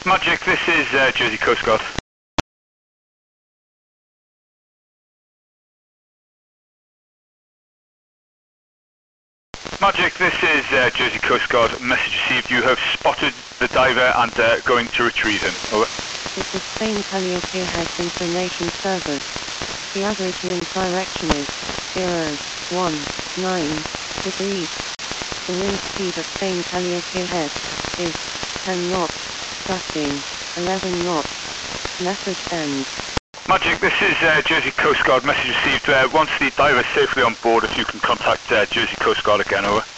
Magic, this is Jersey Coast Guard. Magic, this is Jersey Coast Guard. Message received. You have spotted the diver and going to retrieve him. Over. This is Spain Calliope Head Information Service. The average wind direction is 019 degrees. The wind speed at Spain Calliope Head is 10 knots, gusting 11 knots. Message ends. Magic, this is Jersey Coast Guard. Message received. Once the diver is safely on board, if you can contact Jersey Coast Guard again, over.